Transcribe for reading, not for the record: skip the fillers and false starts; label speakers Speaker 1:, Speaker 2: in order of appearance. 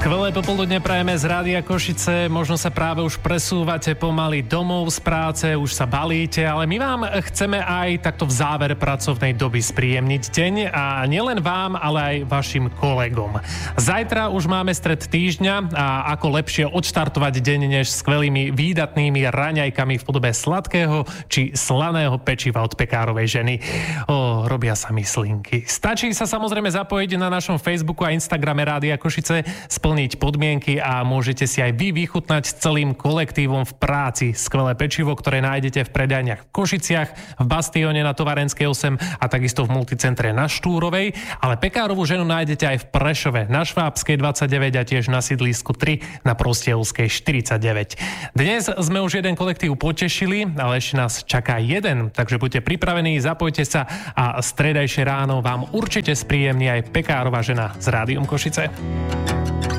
Speaker 1: Skvelé popoludne prajeme z Rádia Košice. Možno sa práve už presúvate pomaly domov z práce, už sa balíte, ale my vám chceme aj takto v závere pracovnej doby spríjemniť deň a nielen vám, ale aj vašim kolegom. Zajtra už máme stred týždňa a ako lepšie odštartovať deň než skvelými výdatnými raňajkami v podobe sladkého či slaného pečiva od pekárovej ženy. Robia sa mi slinky. Stačí sa samozrejme zapojiť na našom Facebooku a Instagrame Rádia Košice, splniť podmienky a môžete si aj vy vychutnať s celým kolektívom v práci skvelé pečivo, ktoré nájdete v predajniach v Košiciach, v Bastióne na Tovarenskej 8 a takisto v multicentre na Štúrovej, ale pekárovú ženu nájdete aj v Prešove na Švábskej 29 a tiež na sídlisku 3 na Prostievskej 49. Dnes sme už jeden kolektív potešili, ale ešte nás čaká jeden, takže buďte pripravení, zapojte sa a stredajšie ráno vám určite spríjemní aj pekárova žena s Rádiom Košice.